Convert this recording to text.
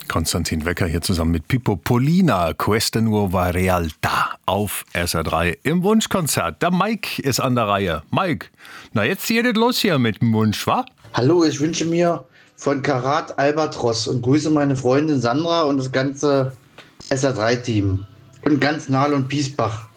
Konstantin Wecker hier zusammen mit Pippo Polina, Questa Nuova Realtà auf SR3 im Wunschkonzert. Der Mike ist an der Reihe. Mike, na jetzt geht es los hier mit dem Wunsch, wa? Hallo, ich wünsche mir von Karat Albatros und grüße meine Freundin Sandra und das ganze SR3-Team. Und ganz Nahl und Piesbach.